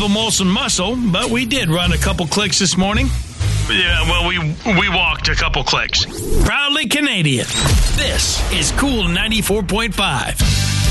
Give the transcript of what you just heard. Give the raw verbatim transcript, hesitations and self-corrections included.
a Molson muscle, but we did run a couple clicks this morning. Yeah, well, we we walked a couple clicks. Proudly Canadian. This is Cool ninety-four point five.